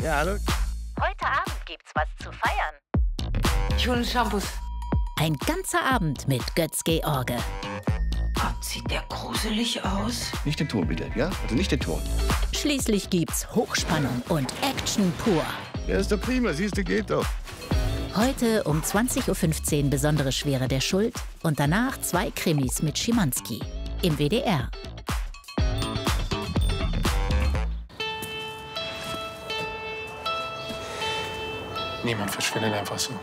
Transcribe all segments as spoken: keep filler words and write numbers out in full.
Ja, hallo. Heute Abend gibt's was zu feiern. Ich hole Shampoos. Ein ganzer Abend mit Götz-George. Gott, sieht der gruselig aus. Nicht den Ton, bitte, ja? Also nicht den Ton. Schließlich gibt's Hochspannung und Action pur. Ja, ist doch prima, siehst du, geht doch. Heute um zwanzig Uhr fünfzehn Besondere Schwere der Schuld und danach zwei Krimis mit Schimanski im W D R. Niemand verschwindet einfach so.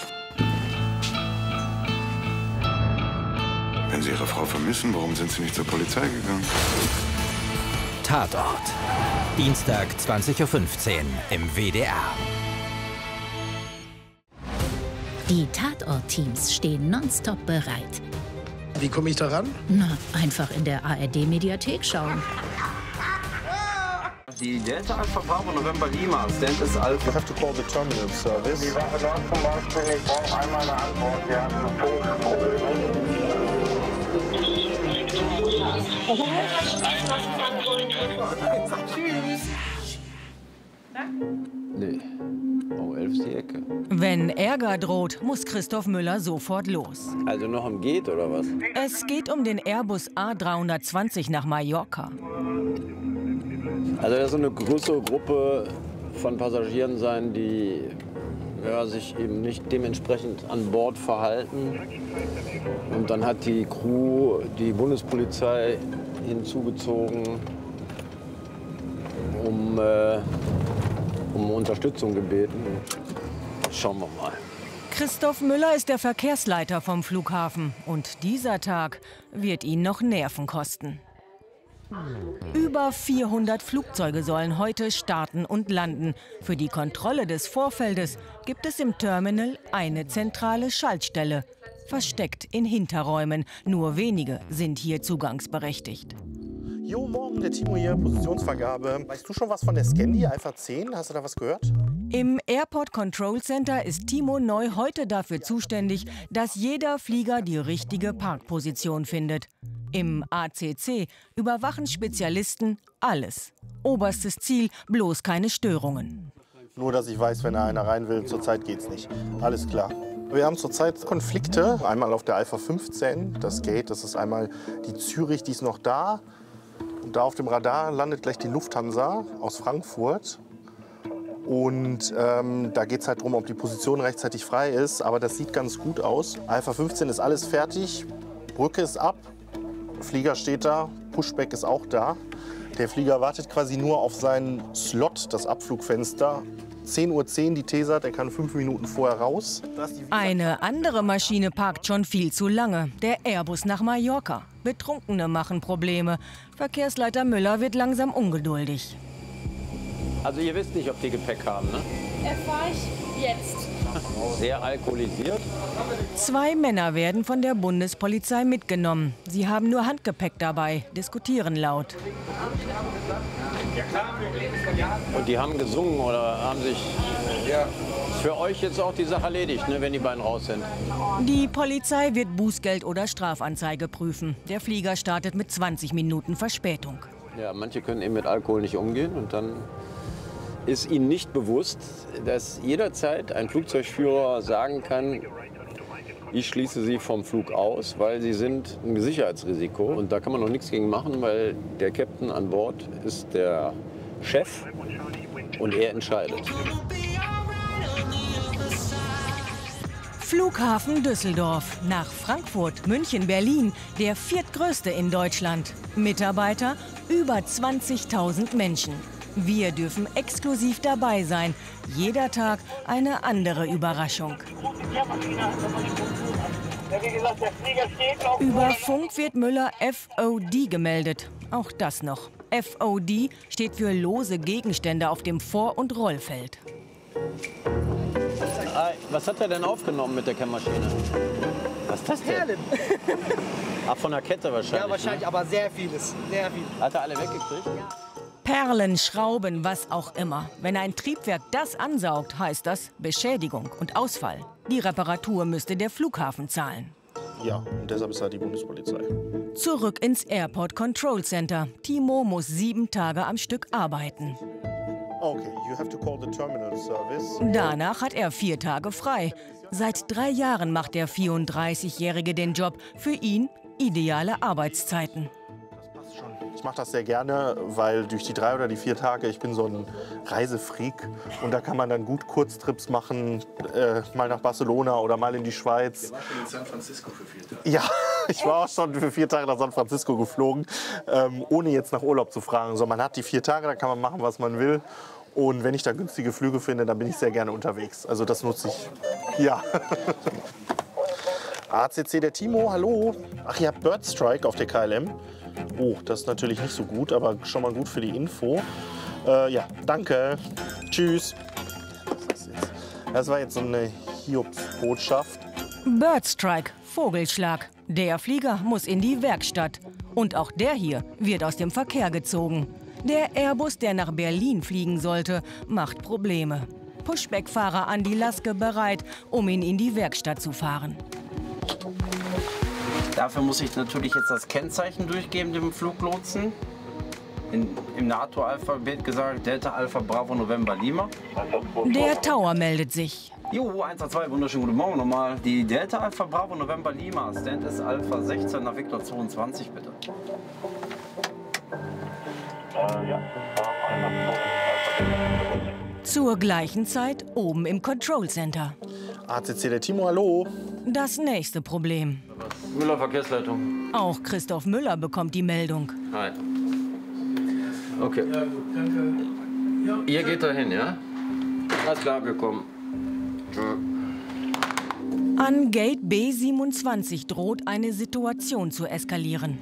Wenn Sie Ihre Frau vermissen, warum sind Sie nicht zur Polizei gegangen? Tatort. Dienstag zwanzig Uhr fünfzehn im W D R. Die Tatort-Teams stehen nonstop bereit. Wie komme ich da ran? Na, einfach in der A R D-Mediathek schauen. Die Delta Alpha Bravo November Lima, Stand ist Alpha. You have to call the terminal service. Die Wache Nord zum Beispiel, ich brauche einmal eine Antwort. Wir haben ein Funkproblem. Tschüss. Nee. Oh, elf ist die Ecke. Wenn Ärger droht, muss Christoph Müller sofort los. Also noch im Geht, oder was? Es geht um den Airbus A dreihundertzwanzig nach Mallorca. Also das soll eine größere Gruppe von Passagieren sein, die ja, sich eben nicht dementsprechend an Bord verhalten. Und dann hat die Crew die Bundespolizei hinzugezogen, um, äh, um Unterstützung gebeten. Schauen wir mal. Christoph Müller ist der Verkehrsleiter vom Flughafen. Und dieser Tag wird ihn noch Nerven kosten. Über vierhundert Flugzeuge sollen heute starten und landen. Für die Kontrolle des Vorfeldes gibt es im Terminal eine zentrale Schaltstelle, versteckt in Hinterräumen. Nur wenige sind hier zugangsberechtigt. Jo, morgen, der Timo hier, Positionsvergabe. Weißt du schon was von der Scandi Alpha zehn? Hast du da was gehört? Im Airport Control Center ist Timo Neu heute dafür zuständig, dass jeder Flieger die richtige Parkposition findet. Im A C C überwachen Spezialisten alles. Oberstes Ziel, bloß keine Störungen. Nur, dass ich weiß, wenn da einer rein will, zurzeit geht's nicht. Alles klar. Wir haben zurzeit Konflikte. Einmal auf der Alpha fünfzehn, das Gate, das ist einmal die Zürich, die ist noch da. Und da auf dem Radar landet gleich die Lufthansa aus Frankfurt. Und ähm, da geht es halt darum, ob die Position rechtzeitig frei ist. Aber das sieht ganz gut aus. Alpha fünfzehn ist alles fertig, Brücke ist ab, Flieger steht da, Pushback ist auch da. Der Flieger wartet quasi nur auf seinen Slot, das Abflugfenster. zehn Uhr zehn die Tesat, er kann fünf Minuten vorher raus. Eine andere Maschine parkt schon viel zu lange. Der Airbus nach Mallorca. Betrunkene machen Probleme. Verkehrsleiter Müller wird langsam ungeduldig. Also ihr wisst nicht, ob die Gepäck haben, ne? Erfahre ich jetzt. Sehr alkoholisiert. Zwei Männer werden von der Bundespolizei mitgenommen. Sie haben nur Handgepäck dabei, diskutieren laut. Und die haben gesungen oder haben sich... Ja. Für euch jetzt auch die Sache erledigt, ne, wenn die beiden raus sind. Die Polizei wird Bußgeld oder Strafanzeige prüfen. Der Flieger startet mit zwanzig Minuten Verspätung. Ja, manche können eben mit Alkohol nicht umgehen und dann ist ihnen nicht bewusst, dass jederzeit ein Flugzeugführer sagen kann, ich schließe sie vom Flug aus, weil sie sind ein Sicherheitsrisiko. Und da kann man noch nichts gegen machen, weil der Captain an Bord ist der Chef und er entscheidet. Flughafen Düsseldorf, nach Frankfurt, München, Berlin, der viertgrößte in Deutschland. Mitarbeiter über zwanzigtausend Menschen. Wir dürfen exklusiv dabei sein. Jeder Tag eine andere Überraschung. Über Funk wird Müller F O D gemeldet. Auch das noch. F O D steht für lose Gegenstände auf dem Vor- und Rollfeld. Was hat er denn aufgenommen mit der Kämmmaschine? Was ist das denn? Perlen. Ach, von der Kette wahrscheinlich. Ja, wahrscheinlich, ne? Aber sehr vieles. Sehr viel. Hat er alle weggekriegt? Ja. Perlen, Schrauben, was auch immer. Wenn ein Triebwerk das ansaugt, heißt das Beschädigung und Ausfall. Die Reparatur müsste der Flughafen zahlen. Ja, und deshalb ist da die Bundespolizei. Zurück ins Airport Control Center. Timo muss sieben Tage am Stück arbeiten. Okay, you have to call the terminal service. Danach hat er vier Tage frei. Seit drei Jahren macht der vierunddreißigjährige den Job. Für ihn ideale Arbeitszeiten. Ich mache das sehr gerne, weil durch die drei oder die vier Tage, ich bin so ein Reisefreak und da kann man dann gut Kurztrips machen, äh, mal nach Barcelona oder mal in die Schweiz. Du warst schon in San Francisco für vier Tage. Ja, ich war auch schon für vier Tage nach San Francisco geflogen, ähm, ohne jetzt nach Urlaub zu fragen. So, man hat die vier Tage, da kann man machen, was man will. Und wenn ich da günstige Flüge finde, dann bin ich sehr gerne unterwegs. Also das nutze ich. Ja. A C C, der Timo, hallo. Ach, ihr habt Bird Strike auf der K L M. Oh, das ist natürlich nicht so gut, aber schon mal gut für die Info. Äh, ja, danke. Tschüss. Das war jetzt so eine Hiobsbotschaft. Birdstrike, Vogelschlag. Der Flieger muss in die Werkstatt. Und auch der hier wird aus dem Verkehr gezogen. Der Airbus, der nach Berlin fliegen sollte, macht Probleme. Pushback-Fahrer Andi Laske bereit, um ihn in die Werkstatt zu fahren. Dafür muss ich natürlich jetzt das Kennzeichen durchgeben, dem Fluglotsen. In, Im NATO-Alphabet gesagt, Delta Alpha Bravo November Lima. Der Tower meldet sich. Jo, eins zwei zwei, wunderschönen guten Morgen nochmal. Die Delta Alpha Bravo November Lima, Stand ist Alpha sechzehn nach Victor zweiundzwanzig, bitte. Äh, ja. Zur gleichen Zeit oben im Control Center. A C C, der Timo, hallo. Das nächste Problem. Müller Verkehrsleitung. Auch Christoph Müller bekommt die Meldung. Hi. Okay. Ja, gut, danke. Ihr geht dahin, ja? Alles klar, wir kommen. An Gate B siebenundzwanzig droht eine Situation zu eskalieren.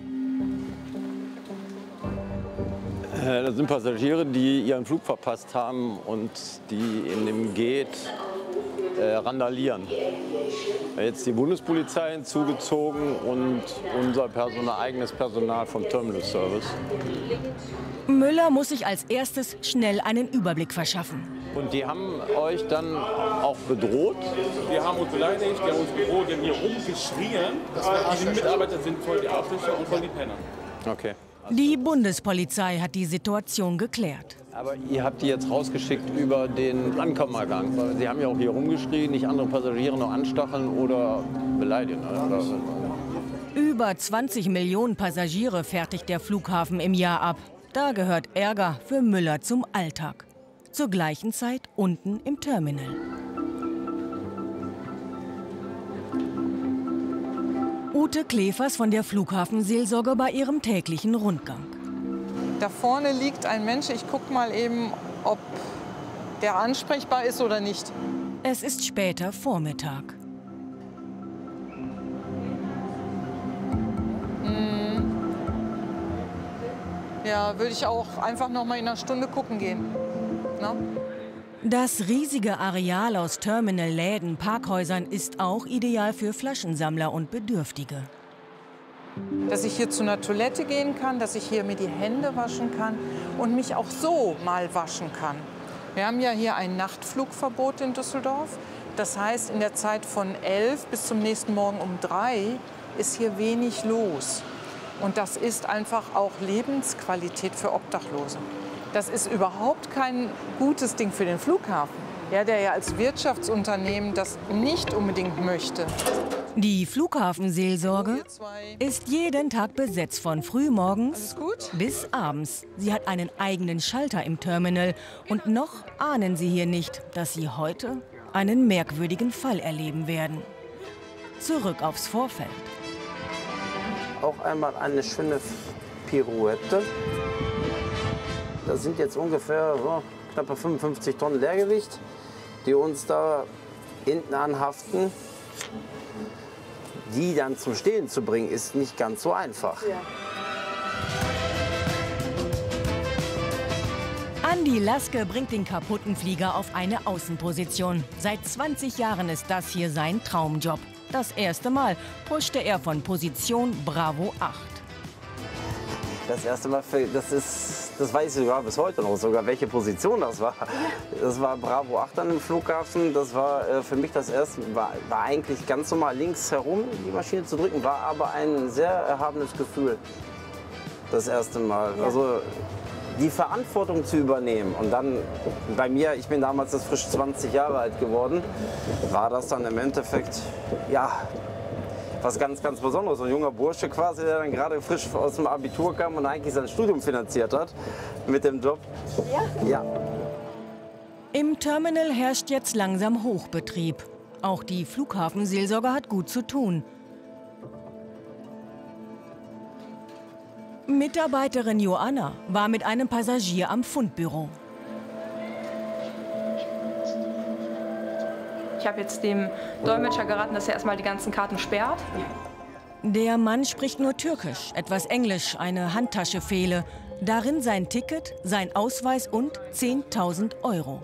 Das sind Passagiere, die ihren Flug verpasst haben und die in dem Gate äh, randalieren. Jetzt die Bundespolizei hinzugezogen und unser Personal, eigenes Personal vom Terminal Service. Müller muss sich als erstes schnell einen Überblick verschaffen. Und die haben euch dann auch bedroht? Wir haben uns beleidigt, die haben uns bedroht, die haben hier rumgeschrien. Die Mitarbeiter sind voll die Arschlöcher und voll die Penner. Okay. Die Bundespolizei hat die Situation geklärt. Aber ihr habt die jetzt rausgeschickt über den Ankommengang. Weil sie haben ja auch hier rumgeschrien, nicht andere Passagiere noch anstacheln oder beleidigen. Oder? Über zwanzig Millionen Passagiere fertigt der Flughafen im Jahr ab. Da gehört Ärger für Müller zum Alltag. Zur gleichen Zeit unten im Terminal. Ute Klevers von der Flughafenseelsorge bei ihrem täglichen Rundgang. Da vorne liegt ein Mensch. Ich gucke mal eben, ob der ansprechbar ist oder nicht. Es ist später Vormittag. Hm. Ja, würde ich auch einfach noch mal in einer Stunde gucken gehen. Na? Das riesige Areal aus Terminal, Läden, Parkhäusern ist auch ideal für Flaschensammler und Bedürftige. Dass ich hier zu einer Toilette gehen kann, dass ich hier mir die Hände waschen kann und mich auch so mal waschen kann. Wir haben ja hier ein Nachtflugverbot in Düsseldorf. Das heißt, in der Zeit von elf bis zum nächsten Morgen um drei ist hier wenig los. Und das ist einfach auch Lebensqualität für Obdachlose. Das ist überhaupt kein gutes Ding für den Flughafen, ja, der ja als Wirtschaftsunternehmen das nicht unbedingt möchte. Die Flughafenseelsorge ist jeden Tag besetzt von frühmorgens bis abends. Sie hat einen eigenen Schalter im Terminal und noch ahnen Sie hier nicht, dass Sie heute einen merkwürdigen Fall erleben werden. Zurück aufs Vorfeld. Auch einmal eine schöne Pirouette. Das sind jetzt ungefähr so, knappe fünfundfünfzig Tonnen Leergewicht, die uns da hinten anhaften. Die dann zum Stehen zu bringen, ist nicht ganz so einfach. Ja. Andi Laske bringt den kaputten Flieger auf eine Außenposition. Seit zwanzig Jahren ist das hier sein Traumjob. Das erste Mal pushte er von Position Bravo acht. Das erste Mal, das ist, das weiß ich sogar bis heute noch, sogar welche Position das war. Das war Bravo acht an dem Flughafen. Das war äh, für mich das erste, war, war eigentlich ganz normal links herum die Maschine zu drücken, war aber ein sehr erhabenes Gefühl. Das erste Mal. Ja. Also die Verantwortung zu übernehmen. Und dann bei mir, ich bin damals erst frisch zwanzig Jahre alt geworden, war das dann im Endeffekt, ja, was ganz, ganz Besonderes. So ein junger Bursche quasi, der dann gerade frisch aus dem Abitur kam und eigentlich sein Studium finanziert hat mit dem Job. Ja? Ja. Im Terminal herrscht jetzt langsam Hochbetrieb. Auch die Flughafenseelsorge hat gut zu tun. Mitarbeiterin Joanna war mit einem Passagier am Fundbüro. Ich habe jetzt dem Dolmetscher geraten, dass er erstmal die ganzen Karten sperrt. Der Mann spricht nur Türkisch, etwas Englisch, eine Handtasche fehle. Darin sein Ticket, sein Ausweis und zehntausend Euro.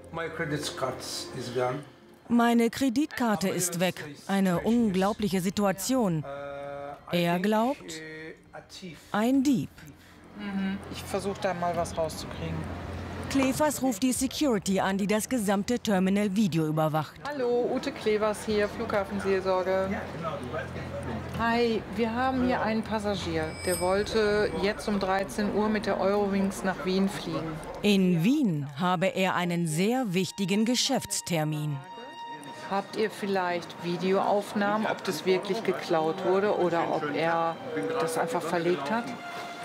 Meine Kreditkarte ist weg. Eine unglaubliche Situation. Er glaubt, ein Dieb. Mhm. Ich versuche da mal was rauszukriegen. Klevers ruft die Security an, die das gesamte Terminal Video überwacht. Hallo, Ute Klevers hier, Flughafenseelsorge. Hi, wir haben hier einen Passagier, der wollte jetzt um dreizehn Uhr mit der Eurowings nach Wien fliegen. In Wien habe er einen sehr wichtigen Geschäftstermin. Habt ihr vielleicht Videoaufnahmen, ob das wirklich geklaut wurde oder ob er das einfach verlegt hat?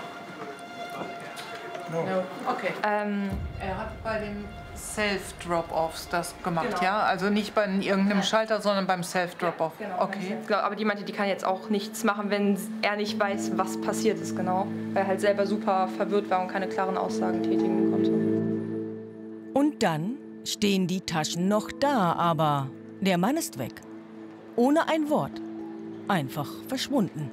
No. Okay. Ähm, er hat bei den Self-Drop-Offs das gemacht, genau. Ja? Also nicht bei irgendeinem Schalter, sondern beim Self-Drop-Off. Ja, genau. Okay. Genau, aber die meinte, die kann jetzt auch nichts machen, wenn er nicht weiß, was passiert ist, genau. Weil er halt selber super verwirrt war und keine klaren Aussagen tätigen konnte. Und dann stehen die Taschen noch da, aber der Mann ist weg. Ohne ein Wort. Einfach verschwunden.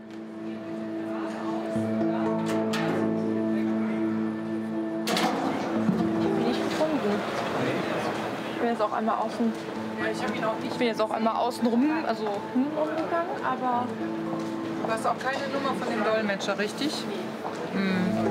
Ich bin jetzt auch einmal außen. Ja, ich habe ihn auch nicht. Ich bin jetzt auch einmal außen rum, also rumgegangen, aber. Du hast auch keine Nummer von dem Dolmetscher, richtig? Hm.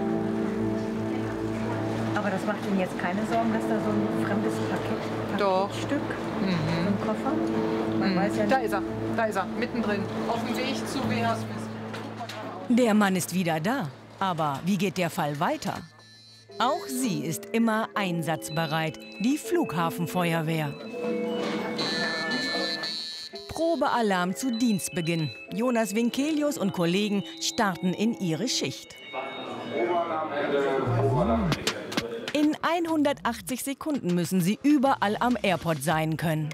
Aber das macht Ihnen jetzt keine Sorgen, dass da so ein fremdes Paket, Paketstück, mhm. so ein Koffer? Man Mhm. weiß ja nicht. Da ist er, da ist er, mittendrin, auf dem Weg zu W H Smith. Der Mann ist wieder da. Aber wie geht der Fall weiter? Auch sie ist immer einsatzbereit, die Flughafenfeuerwehr. Probealarm zu Dienstbeginn. Jonas Winkelius und Kollegen starten in ihre Schicht. In hundertachtzig Sekunden müssen sie überall am Airport sein können.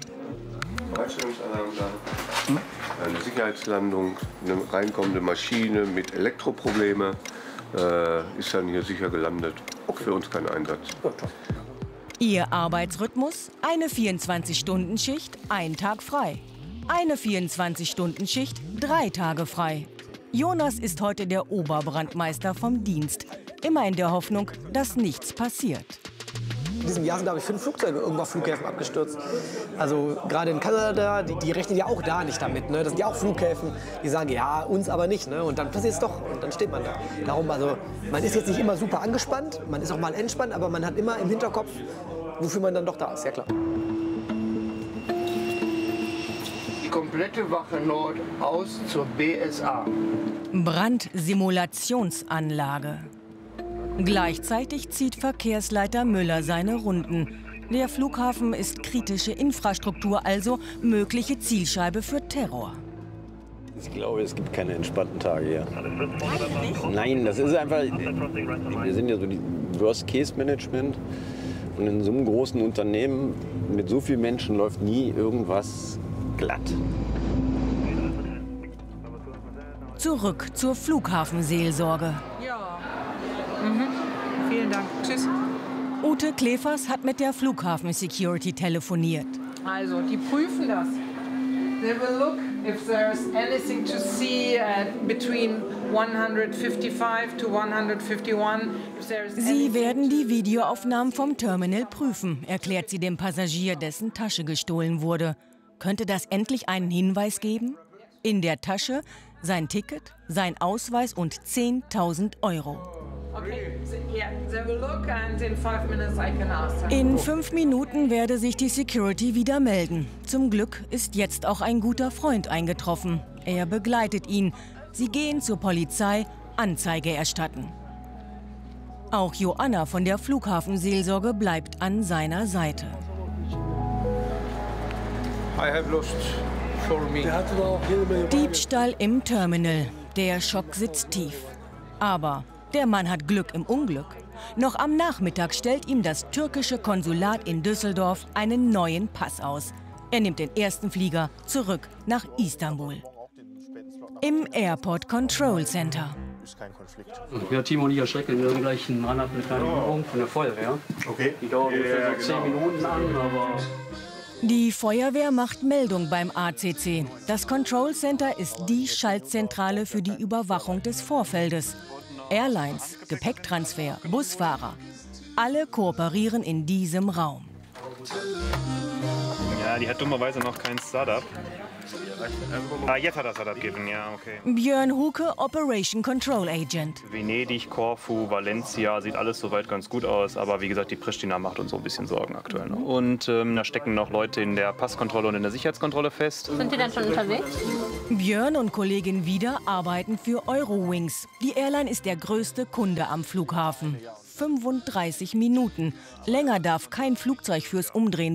Eine Sicherheitslandung, eine reinkommende Maschine mit Elektroprobleme äh, ist dann hier sicher gelandet. Auch für uns kein Einsatz. Ihr Arbeitsrhythmus? Eine vierundzwanzig-Stunden-Schicht, ein Tag frei. Eine vierundzwanzig-Stunden-Schicht, drei Tage frei. Jonas ist heute der Oberbrandmeister vom Dienst. Immer in der Hoffnung, dass nichts passiert. In diesem Jahr sind, glaube ich, fünf Flugzeuge irgendwo auf Flughäfen abgestürzt. Also gerade in Kanada, die, die rechnen ja auch da nicht damit. Ne? Das sind ja auch Flughäfen, die sagen, ja, uns aber nicht. Ne? Und dann passiert es doch und dann steht man da. Darum, also, man ist jetzt nicht immer super angespannt, man ist auch mal entspannt, aber man hat immer im Hinterkopf, wofür man dann doch da ist, ja klar. Die komplette Wache Nord aus zur B S A. Brandsimulationsanlage. Gleichzeitig zieht Verkehrsleiter Müller seine Runden. Der Flughafen ist kritische Infrastruktur, also mögliche Zielscheibe für Terror. Ich glaube, es gibt keine entspannten Tage hier. Nein, das ist einfach, wir sind ja so die Worst-Case-Management. Und in so einem großen Unternehmen mit so vielen Menschen läuft nie irgendwas glatt. Zurück zur Flughafenseelsorge. Ja. Mhm. Vielen Dank. Tschüss. Ute Klevers hat mit der Flughafen-Security telefoniert. Also, die prüfen das. They will look if there's anything to see uh, between one fifty-five to one fifty-one. If there's Sie werden die Videoaufnahmen vom Terminal prüfen, erklärt sie dem Passagier, dessen Tasche gestohlen wurde. Könnte das endlich einen Hinweis geben? In der Tasche sein Ticket, sein Ausweis und zehntausend Euro. In fünf Minuten werde sich die Security wieder melden. Zum Glück ist jetzt auch ein guter Freund eingetroffen. Er begleitet ihn. Sie gehen zur Polizei, Anzeige erstatten. Auch Joanna von der Flughafenseelsorge bleibt an seiner Seite. I have lost for me. Diebstahl im Terminal. Der Schock sitzt tief. Aber der Mann hat Glück im Unglück. Noch am Nachmittag stellt ihm das türkische Konsulat in Düsseldorf einen neuen Pass aus. Er nimmt den ersten Flieger zurück nach Istanbul. Im Airport Control Center. Ja, Timo und ich erschrecken. Wir haben gleich einen Mann, eine kleine Übung von der Feuerwehr. Okay. Die dauert ungefähr so zehn Minuten an, aber... Die Feuerwehr macht Meldung beim A C C. Das Control Center ist die Schaltzentrale für die Überwachung des Vorfeldes. Airlines, Gepäcktransfer, Busfahrer. Alle kooperieren in diesem Raum. Ja, die hat dummerweise noch kein Startup. Ah, jetzt hat er Startup gegeben, ja, okay. Björn Huke, Operation Control Agent. Venedig, Korfu, Valencia, sieht alles soweit ganz gut aus. Aber wie gesagt, die Pristina macht uns so ein bisschen Sorgen aktuell noch. Und ähm, da stecken noch Leute in der Passkontrolle und in der Sicherheitskontrolle fest. Sind die dann schon unterwegs? Björn und Kollegin Wieder arbeiten für Eurowings. Die Airline ist der größte Kunde am Flughafen. fünfunddreißig Minuten. Länger darf kein Flugzeug fürs Umdrehen